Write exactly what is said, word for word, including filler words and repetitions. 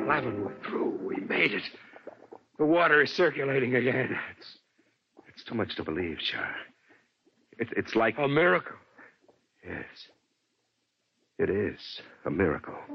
Lavin, we're through. We made it. The water is circulating again. It's, it's too much to believe, Char. It, it's like... A miracle. Yes. It is a miracle.